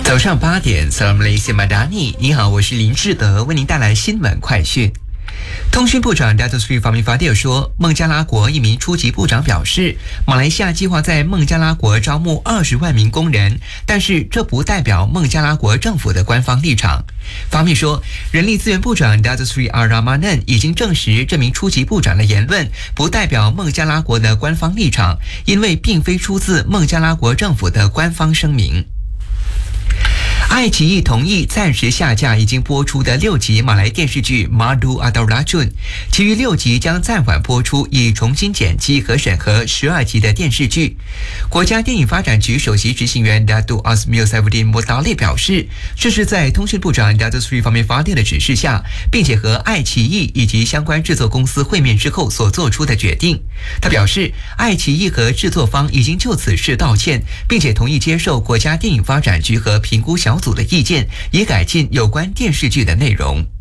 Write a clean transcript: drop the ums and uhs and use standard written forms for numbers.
早上8点 Assalamualaikum Madani， 你好，我是林志德，为您带来新闻快讯。通讯部长 Datuk Seri Fahmi Fadil 说，孟加拉国一名初级部长表示，马来西亚计划在孟加拉国招募20万名工人，但是这不代表孟加拉国政府的官方立场。Fahmi 说，人力资源部长 Datuk Seri Ar-Rahmanan 已经证实这名初级部长的言论不代表孟加拉国的官方立场，因为并非出自孟加拉国政府的官方声明。爱奇艺同意暂时下架已经播出的6集马来电视剧《Madu Atau Racun》，其余6集将暂缓播出，以重新剪辑和审核12集的电视剧。国家电影发展局首席执行员 Datuk Asmil Saifuddin Muttalib 表示，这是在通讯部长 Datuk Seri Fahmi Fadil 的指示下，并且和爱奇艺以及相关制作公司会面之后所做出的决定。他表示，爱奇艺和制作方已经就此事道歉，并且同意接受国家电影发展局和评估小组的意见，以改进有关电视剧的内容。